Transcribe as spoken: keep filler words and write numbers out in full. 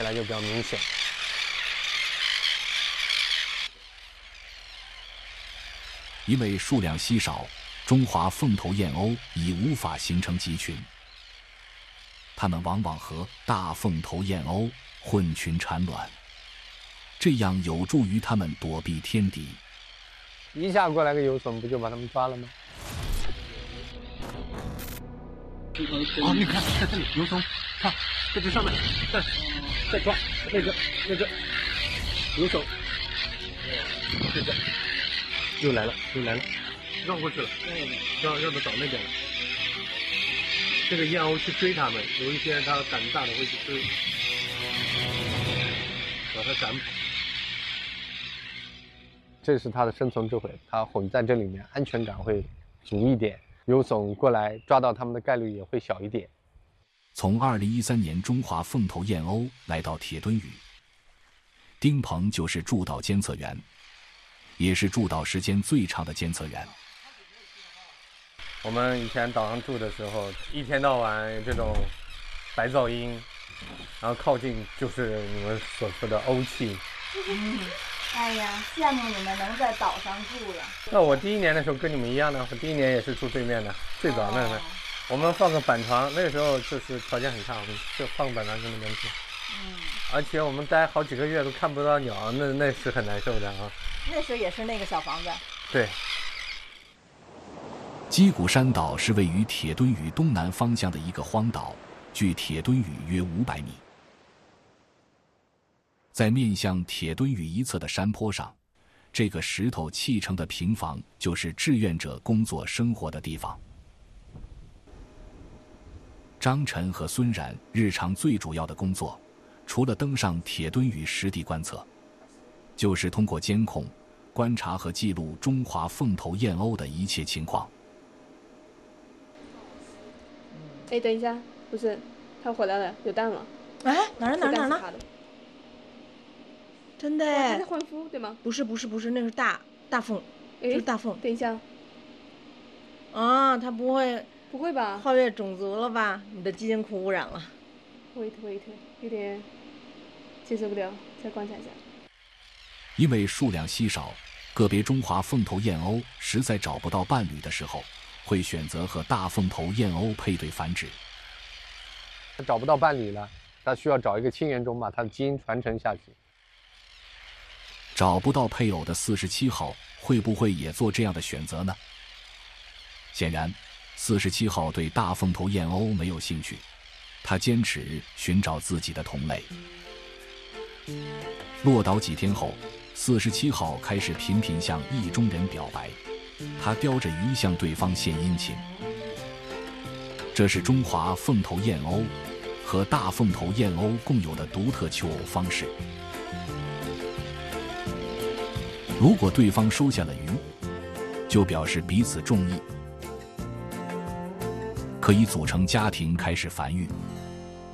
来就比较明显。 因为数量稀少，中华凤头燕鸥已无法形成集群，它们往往和大凤头燕鸥混群产卵，这样有助于它们躲避天敌。 一下过来个游隼，不就把它们抓了吗？ 哦，你看，在这里游隼，看，在这上面，再再抓那个那个游隼，这个又来了，又来了，绕过去了，绕绕到岛那边了。这个燕鸥去追它们，有一些它胆子大的会去追，把它赶跑。 这是它的生存智慧，它混在这里面，安全感会足一点。游隼过来抓到它们的概率也会小一点。 从二零一三年中华凤头燕鸥来到铁墩屿，丁鹏就是驻岛监测员，也是驻岛时间最长的监测员。 我们以前岛上住的时候，一天到晚有这种白噪音，然后靠近就是你们所说的鸥气。 嗯，哎呀，羡慕你们能在岛上住了。 那我第一年的时候跟你们一样的，我第一年也是住对面的，最早那个、哦，我们放个板床，那个时候就是条件很差，我们就放个板床跟那边住。嗯，而且我们待好几个月都看不到鸟，那那是很难受的啊。 那时候也是那个小房子。 对。 鸡骨山岛是位于铁墩屿东南方向的一个荒岛，距铁墩屿约五百米。在面向铁墩屿一侧的山坡上，这个石头砌成的平房就是志愿者工作生活的地方。张晨和孙然日常最主要的工作，除了登上铁墩屿实地观测，就是通过监控观察和记录中华凤头燕鸥的一切情况。 哎，等一下，不是，它回来了，有蛋了。 哎，哪儿哪儿哪儿呢？真的哎！ 它在换孵，对吗？ 不是不是不是，那是大大凤，是大凤。 等一下。 啊，它不会不会吧？ 超越种族了吧？你的基因库污染了。 wait wait， 有点接受不了，再观察一下。 因为数量稀少，个别中华凤头燕鸥实在找不到伴侣的时候，会选择和大凤头燕鸥配对繁殖。 它找不到伴侣了，它需要找一个亲缘种把它的基因传承下去。 找不到配偶的四十七号会不会也做这样的选择呢？显然，四十七号对大凤头燕鸥没有兴趣，他坚持寻找自己的同类。落岛几天后，四十七号开始频频向意中人表白，他叼着鱼向对方献殷勤。这是中华凤头燕鸥和大凤头燕鸥共有的独特求偶方式。如果对方收下了鱼，就表示彼此中意，可以组成家庭开始繁育。